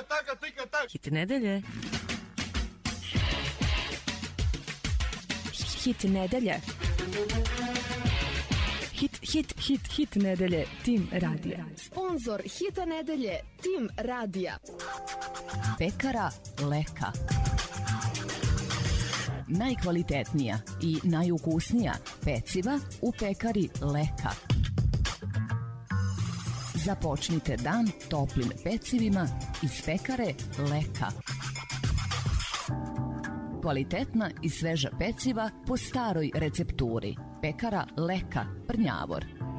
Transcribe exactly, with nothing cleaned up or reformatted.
taka, tika, tak. Hit nedelje. Hit nedelje. Hit, hit, hit, hit nedelje. Tim radija. Sponzor hita nedelje. Tim radija. Pekara Leka. Najkvalitetnija i najukusnija peciva u pekari Leka. Započnite dan toplim pecivima iz pekare Leka. Kvalitetna i sveža peciva po staroj recepturi. Pekara Leka, Prnjavor.